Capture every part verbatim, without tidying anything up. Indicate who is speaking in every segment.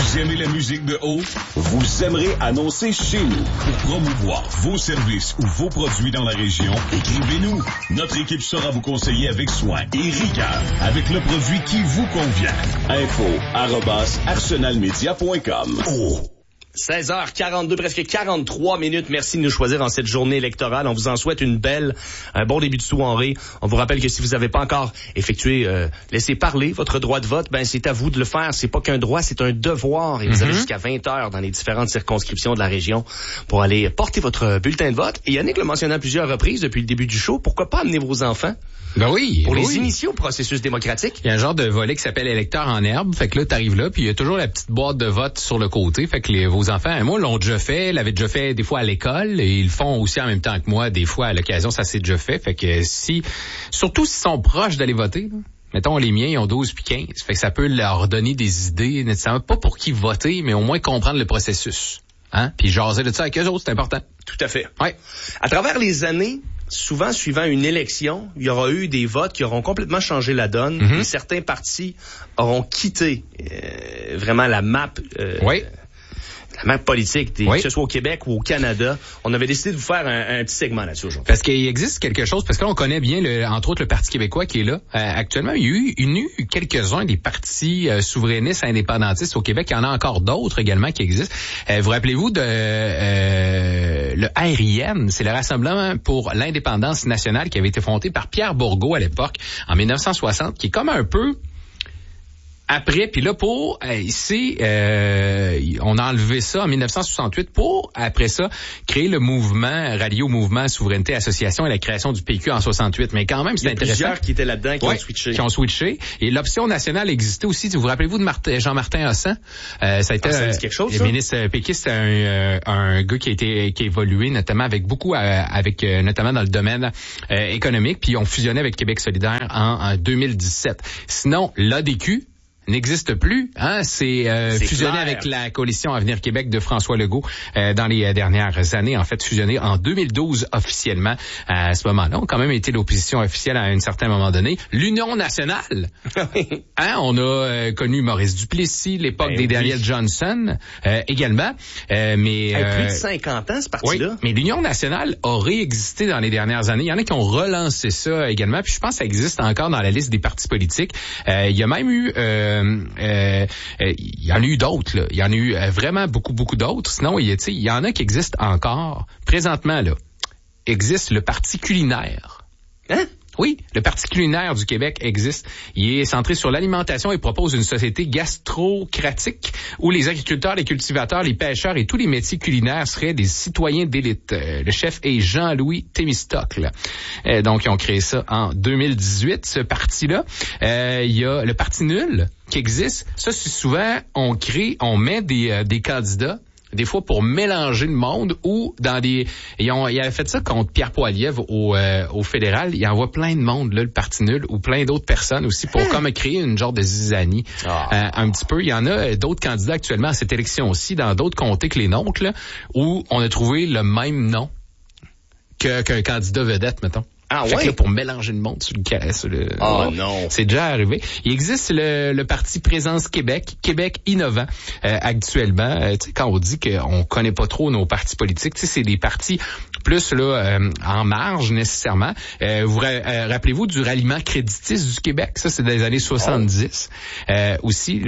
Speaker 1: Vous aimez la musique de haut? Vous aimerez annoncer chez nous. Pour promouvoir vos services ou vos produits dans la région, écrivez-nous. Notre équipe saura vous conseiller avec soin et rigueur avec le produit qui vous convient. Info arobase arsenalmedia point com. Oh.
Speaker 2: seize heures quarante-deux, presque quarante-trois minutes. Merci de nous choisir en cette journée électorale. On vous en souhaite une belle, un bon début de soirée. On vous rappelle que si vous n'avez pas encore effectué, euh, laissé parler votre droit de vote, ben c'est à vous de le faire. C'est pas qu'un droit, c'est un devoir. Et vous mm-hmm. avez jusqu'à vingt heures dans les différentes circonscriptions de la région pour aller porter votre bulletin de vote. Et Yannick l'a mentionné à plusieurs reprises depuis le début du show. Pourquoi pas amener vos enfants?
Speaker 3: Ben oui.
Speaker 2: Pour
Speaker 3: ben
Speaker 2: les
Speaker 3: oui.
Speaker 2: initier au processus démocratique.
Speaker 3: Il y a un genre de volet qui s'appelle électeur en herbe. Fait que là, t'arrives là, puis il y a toujours la petite boîte de vote sur le côté. Fait que les, vos enfants, et moi, l'ont déjà fait, l'avaient déjà fait des fois à l'école, et ils le font aussi en même temps que moi, des fois à l'occasion, ça s'est déjà fait. Fait que si, surtout s'ils sont proches d'aller voter, là. Mettons, les miens, ils ont douze puis quinze. Fait que ça peut leur donner des idées, nécessairement pas pour qui voter, mais au moins comprendre le processus. Hein? Puis jaser de ça avec eux autres, c'est important.
Speaker 2: Tout à fait.
Speaker 3: Ouais.
Speaker 2: À travers les années, souvent suivant une élection, il y aura eu des votes qui auront complètement changé la donne. Mm-hmm. Et certains partis auront quitté euh, vraiment la map. Euh,
Speaker 3: oui.
Speaker 2: La map politique, des,
Speaker 3: oui.
Speaker 2: que ce soit au Québec ou au Canada. On avait décidé de vous faire un, un petit segment là-dessus aujourd'hui.
Speaker 3: Parce qu'il existe quelque chose, parce que là, on connaît bien, le, entre autres, le Parti québécois qui est là. Euh, actuellement, il y a eu, il y a eu quelques-uns des partis euh, souverainistes indépendantistes au Québec. Il y en a encore d'autres également qui existent. Euh, vous rappelez-vous de euh, le R I N, c'est le Rassemblement pour l'indépendance nationale qui avait été fondé par Pierre Bourgault à l'époque, en dix-neuf cent soixante, qui est comme un peu... Après, puis là, pour, euh, ici, euh, on a enlevé ça en dix-neuf cent soixante-huit pour, après ça, créer le mouvement, rallier au mouvement Souveraineté Association et la création du P Q en soixante-huit. Mais quand même, c'est intéressant.
Speaker 2: Il y a plusieurs qui étaient là-dedans, qui
Speaker 3: ouais,
Speaker 2: ont switché.
Speaker 3: Qui ont switché. Et l'option nationale existait aussi. Vous vous rappelez-vous de Martin, Jean-Martin Hossan? Euh, ça a été,
Speaker 2: ah, ça dit quelque chose,
Speaker 3: le
Speaker 2: ça?
Speaker 3: ministre péquiste, c'est un, un gars qui a été, qui a évolué, notamment avec beaucoup, euh, avec, euh, notamment dans le domaine euh, économique, puis ils ont fusionné avec Québec solidaire en, en deux mille dix-sept. Sinon, l'A D Q n'existe plus, hein, c'est, euh, c'est fusionné clair. Avec la coalition Avenir Québec de François Legault euh, dans les dernières années, en fait fusionné en deux mille douze officiellement. À ce moment-là, on a quand même été l'opposition officielle à un certain moment donné. L'Union nationale, hein, on a euh, connu Maurice Duplessis, l'époque ben des oui. Daniel Johnson euh, également, euh, mais
Speaker 2: hey,
Speaker 3: euh,
Speaker 2: plus de cinquante ans ce parti-là.
Speaker 3: Oui, mais l'Union nationale a réexisté dans les dernières années. Il y en a qui ont relancé ça également, puis je pense que ça existe encore dans la liste des partis politiques. Euh, il y a même eu euh, Euh, euh, il y en a eu d'autres, là. Il y en a eu euh, vraiment beaucoup, beaucoup d'autres. Sinon, il y, il y en a qui existent encore. Présentement, là, existe le Parti culinaire.
Speaker 2: Hein?
Speaker 3: Oui, le Parti culinaire du Québec existe. Il est centré sur l'alimentation et propose une société gastrocratique où les agriculteurs, les cultivateurs, les pêcheurs et tous les métiers culinaires seraient des citoyens d'élite. Euh, le chef est Jean-Louis Thémistocle. Euh, donc, ils ont créé ça en deux mille dix-huit, ce parti-là. Euh, il y a le Parti nul qui existe. Ça, c'est souvent, on crée, on met des, euh, des candidats des fois pour mélanger le monde ou dans des... Ils ont, ils avaient fait ça contre Pierre Poilievre au, euh, au fédéral. Ils envoient plein de monde, là, le Parti nul, ou plein d'autres personnes aussi pour comme créer une genre de zizanie. Ah. Euh, un petit peu. Il y en a d'autres candidats actuellement à cette élection aussi, dans d'autres comtés que les nôtres, là, où on a trouvé le même nom que, qu'un candidat vedette, mettons.
Speaker 2: Ah
Speaker 3: fait
Speaker 2: ouais?
Speaker 3: Que là, pour mélanger le monde sur le, sur le
Speaker 2: oh non. non.
Speaker 3: C'est déjà arrivé. Il existe le, le parti Présence Québec, Québec innovant, euh, actuellement. Euh, tu sais, quand on dit qu'on connaît pas trop nos partis politiques, tu sais, c'est des partis plus là euh, en marge nécessairement. Euh, vous euh, rappelez-vous du ralliement créditiste du Québec? Ça, c'est des années soixante-dix. Oh. Euh, aussi,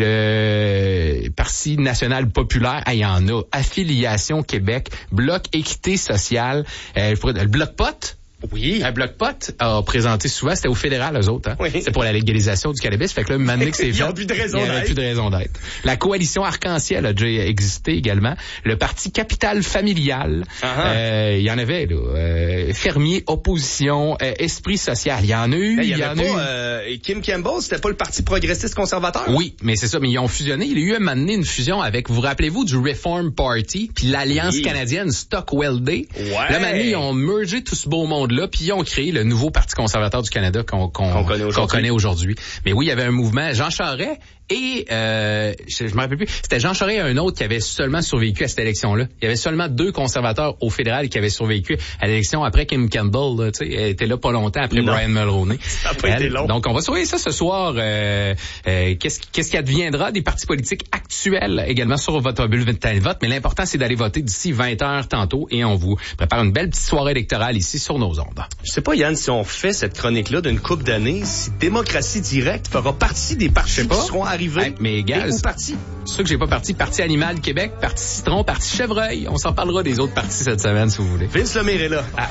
Speaker 3: le Parti national populaire, ah, il y en a. Affiliation Québec, Bloc équité sociale, euh, le Bloc Pot.
Speaker 2: Oui.
Speaker 3: Un Bloc Pot a présenté souvent, c'était au fédéral, eux autres, hein. Oui. C'était pour la légalisation du cannabis. Fait que là, maintenant que c'est fait, il n'y a plus de raison d'être. Il n'y a plus de raison d'être. La coalition Arc-en-Ciel a déjà existé également. Le Parti Capital Familial. Uh-huh. Euh, il y en avait, là. Euh, Fermier, Opposition, euh, Esprit Social. Il y en a eu.
Speaker 2: Il
Speaker 3: y,
Speaker 2: y
Speaker 3: en
Speaker 2: a
Speaker 3: eu.
Speaker 2: Euh, Kim Campbell, c'était pas le Parti progressiste conservateur?
Speaker 3: Oui, mais c'est ça. Mais ils ont fusionné. Il y a eu un moment donné une fusion avec, vous rappelez-vous, du Reform Party, puis l'Alliance oui. canadienne Stockwell Day.
Speaker 2: Ouais.
Speaker 3: Là, maintenant, ils ont mergé tout ce beau monde-là, puis ils ont créé le nouveau Parti conservateur du Canada qu'on, qu'on, qu'on connaît aujourd'hui. Qu'on connaît aujourd'hui. Mais oui, il y avait un mouvement. Jean Charest Et euh, je, je me rappelle plus, c'était Jean Charest et un autre qui avait seulement survécu à cette élection-là. Il y avait seulement deux conservateurs au fédéral qui avaient survécu à l'élection après Kim Campbell. Là, tu sais, elle était là pas longtemps après non. Brian Mulroney.
Speaker 2: Ça a pas elle, été long.
Speaker 3: Donc, on va surveiller ça ce soir. Euh, euh, qu'est-ce, qu'est-ce qui adviendra des partis politiques actuels également sur votre bulletin de vote. Mais l'important, c'est d'aller voter d'ici vingt heures tantôt. Et on vous prépare une belle petite soirée électorale ici sur nos ondes.
Speaker 2: Je sais pas, Yann, si on fait cette chronique-là d'une couple d'années, si Démocratie Directe fera partie des partis qui seront arrivés.
Speaker 3: Hey, mais gars,
Speaker 2: où parti?
Speaker 3: Ceux que j'ai pas parti, Parti Animal Québec, Parti Citron, Parti Chevreuil. On s'en parlera des autres partis cette semaine, si vous voulez.
Speaker 2: Vince Lemire est là.
Speaker 3: Ah.